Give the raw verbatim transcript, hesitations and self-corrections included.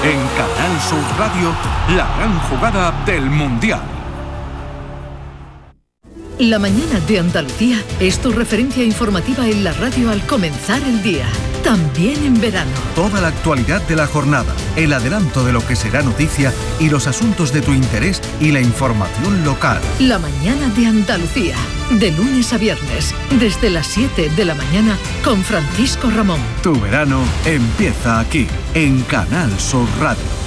En Canal Sur Radio, la gran jugada del Mundial. La mañana de Andalucía es tu referencia informativa en la radio al comenzar el día. También en verano. Toda la actualidad de la jornada, el adelanto de lo que será noticia y los asuntos de tu interés y la información local. La mañana de Andalucía, de lunes a viernes, desde las siete de la mañana con Francisco Ramón. Tu verano empieza aquí, en Canal Sur Radio.